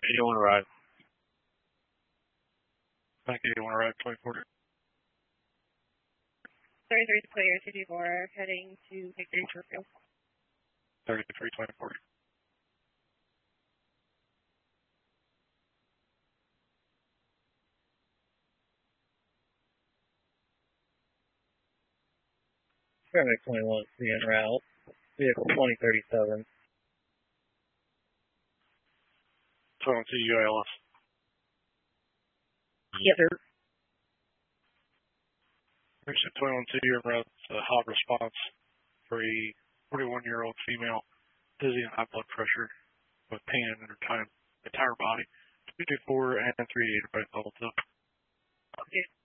You want to ride? Thank you. You want to ride 2040? 33 player 224 heading to Victory Churchill. 33 2040. Traffic 21 en route. Vehicle 2037. 22 UALS. Yep. Sir. Mission 212, you're en route to hot response for a 41-year-old female, dizzy and high blood pressure with pain in her entire body. 224 and 38 are both level 2. Okay.